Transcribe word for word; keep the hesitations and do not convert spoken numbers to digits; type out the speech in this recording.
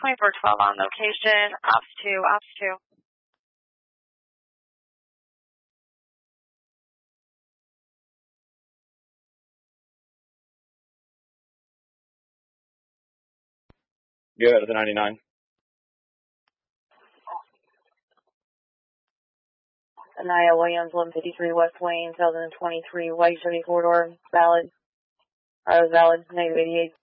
twenty-four twelve on location. Ops two, Ops two. Go ahead with the ninety-nine. Anaya Williams, one fifty-three West Wayne, two thousand twenty-three White Chevy four-door, valid. I was valid, negative eighty-eight.